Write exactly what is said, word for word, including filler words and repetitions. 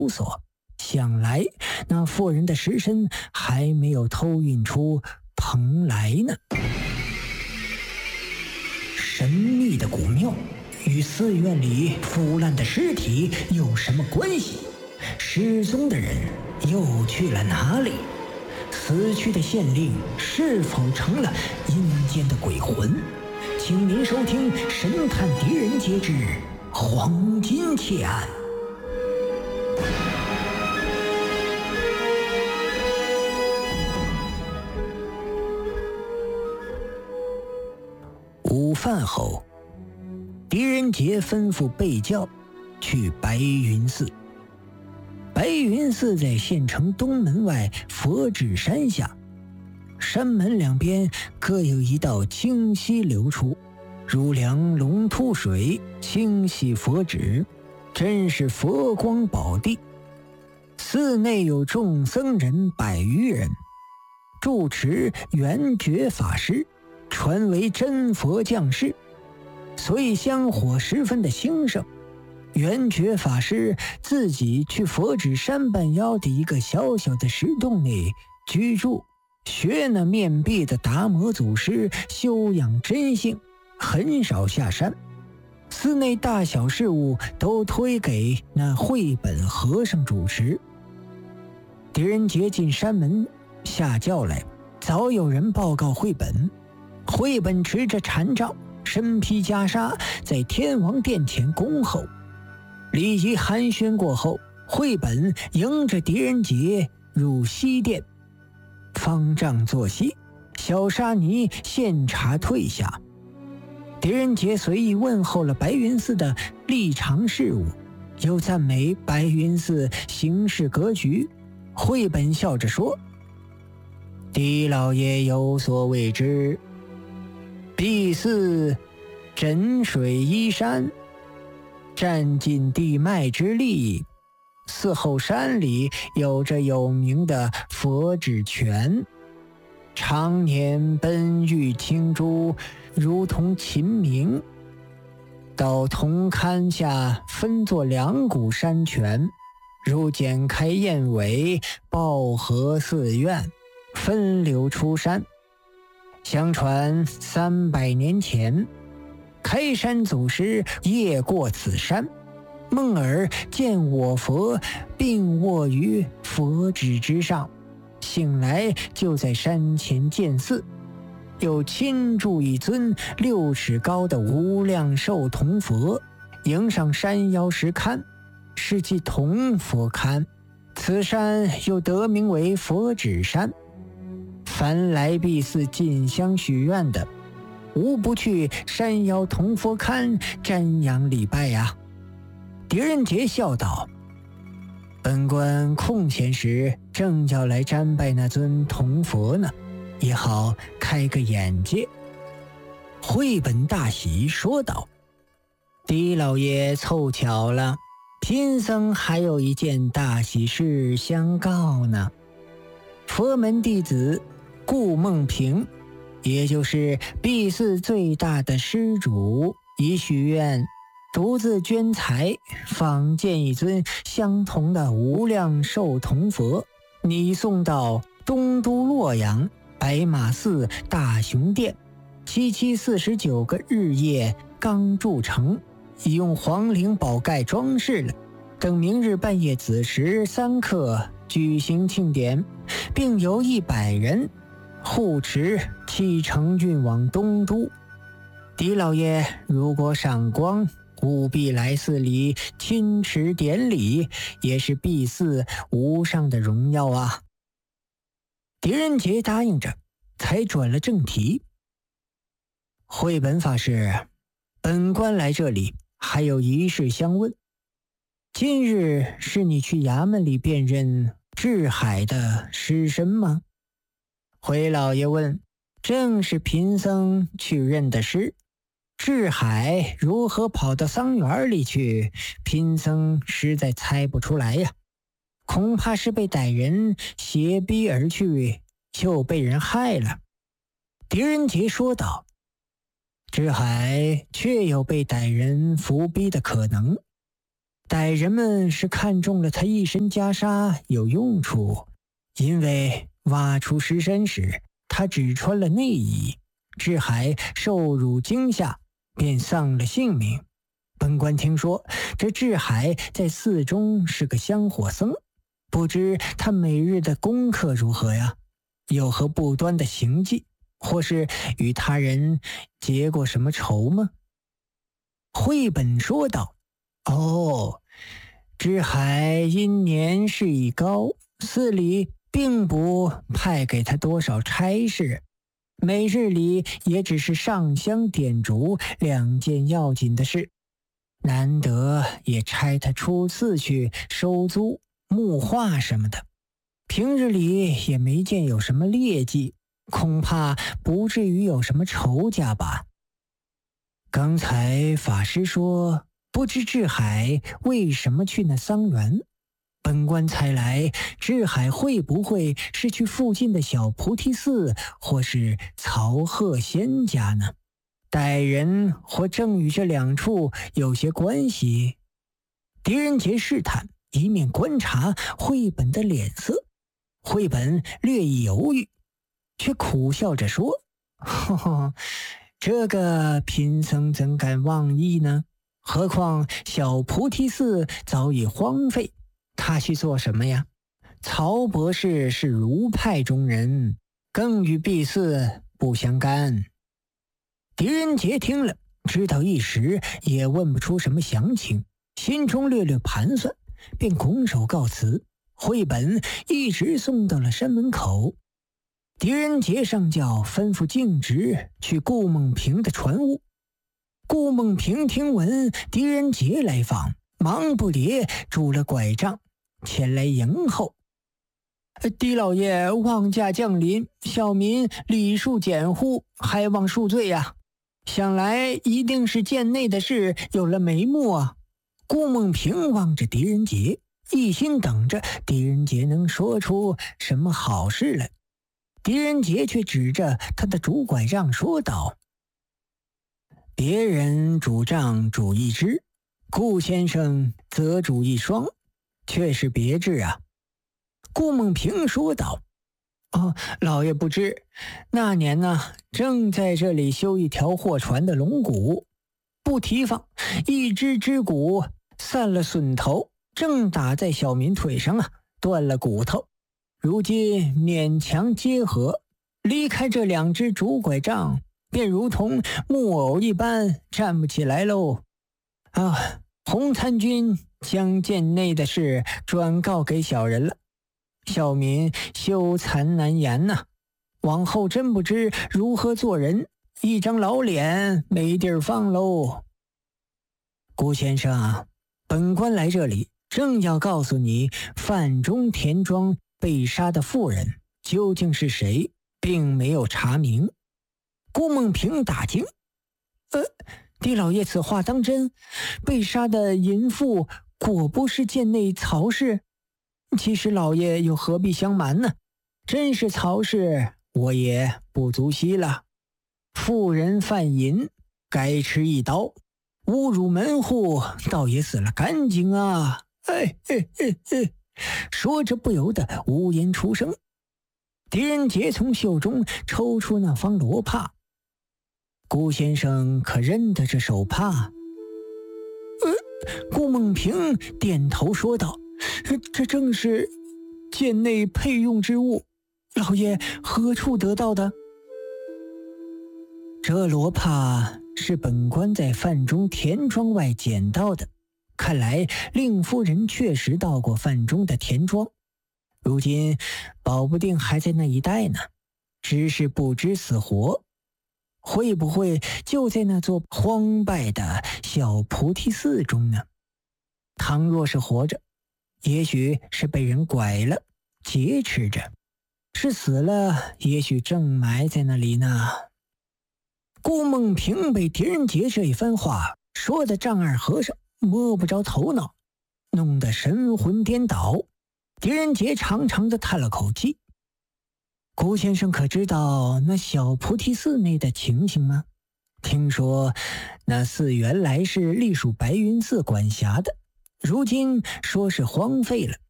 索，想来那妇人的尸身还没有偷运出蓬莱呢。神秘的古庙与寺院里腐烂的尸体有什么关系？失踪的人又去了哪里？死去的县令是否成了阴间的鬼魂？请您收听《神探狄仁杰之黄金窃案》。午饭后，狄仁杰吩咐备轿去白云寺。白云寺在县城东门外佛指山下，山门两边各有一道清溪流出，如梁龙吐水，清洗佛指，真是佛光宝地。寺内有众僧人百余人，住持圆觉法师传为真佛降世，所以香火十分的兴盛。圆觉法师自己去佛指山半腰的一个小小的石洞内居住，学那面壁的达摩祖师修养真性，很少下山。寺内大小事务都推给那慧本和尚主持。狄仁杰进山门下轿来，早有人报告慧本。慧本持着禅杖，身披袈裟，在天王殿前恭候。礼仪寒暄过后，慧本迎着狄仁杰入西殿，方丈坐息，小沙弥献茶退下。狄仁杰随意问候了白云寺的历常事务，又赞美白云寺行事格局。慧本笑着说：“狄老爷有所未知，敝寺枕水依山，占尽地脉之力，寺后山里有着有名的佛指泉，常年奔玉清珠，如同秦明。到铜龛下分作两股山泉，如剪开燕尾，抱合寺院，分流出山。相传三百年前，开山祖师夜过此山，梦尔见我佛并卧于佛指之上，醒来就在山前建寺，又亲铸一尊六尺高的无量寿铜佛，迎上山腰石龛，是即铜佛龛。此山又得名为佛指山。凡来敝寺进香许愿的，无不去山腰铜佛龛瞻仰礼拜呀。”狄仁杰笑道：“本官空闲时正要来瞻拜那尊铜佛呢，也好开个眼界。”慧本大喜，说道：“狄老爷凑巧了，贫僧还有一件大喜事相告呢。佛门弟子顾梦平，也就是敝寺最大的施主，已许愿独自捐财仿建一尊相同的无量寿铜佛，拟送到东都洛阳白马寺大雄殿，七七四十九个日夜刚铸成，已用黄绫宝盖装饰了，等明日半夜子时三刻举行庆典，并由一百人护持启程运往东都。狄老爷如果赏光，务必来寺里亲持典礼，也是敝寺无上的荣耀啊。”狄仁杰答应着，才转了正题：“慧本法师，本官来这里还有一事相问。今日是你去衙门里辨认智海的尸身吗？”回老爷问：“正是贫僧去认的尸。智海如何跑到桑园里去，贫僧实在猜不出来呀，恐怕是被歹人挟逼而去，又被人害了。”狄仁杰说道：“智海确有被歹人伏逼的可能， 歹人们是看中了他一身袈裟有用处，因为挖出尸身时，他只穿了内衣，志海受辱惊吓，便丧了性命。本官听说这志海在寺中是个香火僧，不知他每日的功课如何呀？有何不端的行迹，或是与他人结过什么仇吗？绘本说道：哦，志海因年事已高，寺里并不派给他多少差事，每日里也只是上香点烛两件要紧的事，难得也差他出寺去收租木画什么的，平日里也没见有什么劣迹，恐怕不至于有什么仇家吧。刚才法师说不知志海为什么去那桑园，本官猜来志海会不会是去附近的小菩提寺或是曹鹤仙家呢？歹人或正与这两处有些关系。狄仁杰试探，一面观察绘本的脸色。绘本略一犹豫，却苦笑着说：呵呵，这个贫僧怎敢妄议呢？何况小菩提寺早已荒废，他去做什么呀？曹博士是儒派中人，更与敝寺不相干。狄仁杰听了，知道一时也问不出什么详情，心中略略盘算，便拱手告辞。绘本一直送到了山门口。狄仁杰上轿吩咐径直去顾梦平的船屋。顾梦平听闻狄仁杰来访，忙不迭拄了拐杖前来迎候。狄老爷望驾降临，小民礼数简乎，还望恕罪呀、啊。想来一定是贱内的事有了眉目啊。顾梦平望着狄仁杰，一心等着狄仁杰能说出什么好事来。狄仁杰却指着他的拄拐杖说道：别人拄杖拄一只，顾先生则拄一双，却是别致啊。顾梦平说道：哦，老爷不知，那年呢，正在这里修一条货船的龙骨，不提防一只只骨散了损头，正打在小民腿上啊，断了骨头。如今勉强结合，离开这两只拄拐杖，便如同木偶一般站不起来喽。啊，洪参军将舰内的事转告给小人了，小民羞惭难言呐、啊，往后真不知如何做人，一张老脸没地儿放喽。顾先生啊，本官来这里正要告诉你，范中田庄被杀的妇人究竟是谁，并没有查明。顾梦平大惊：呃，狄老爷此话当真？被杀的淫妇果不是贱内曹氏？其实老爷又何必相瞒呢？真是曹氏，我也不足惜了。妇人犯淫，该吃一刀；侮辱门户，倒也死了干净啊！哎哎哎哎！说着不由得无言出声。狄仁杰从袖中抽出那方罗帕。顾先生可认得这手帕？呃，顾梦平点头说道：这正是舰内配用之物，老爷何处得到的？这罗帕是本官在范中田庄外捡到的，看来令夫人确实到过范中的田庄，如今保不定还在那一带呢，只是不知死活。会不会就在那座荒败的小菩提寺中呢？倘若是活着，也许是被人拐了劫持着，是死了，也许正埋在那里呢。顾梦平被狄仁杰这一番话说的丈二和尚摸不着头脑，弄得神魂颠倒。狄仁杰长长的叹了口气：顾先生可知道那小菩提寺内的情形吗？听说那寺原来是隶属白云寺管辖的， 如今说是荒废了，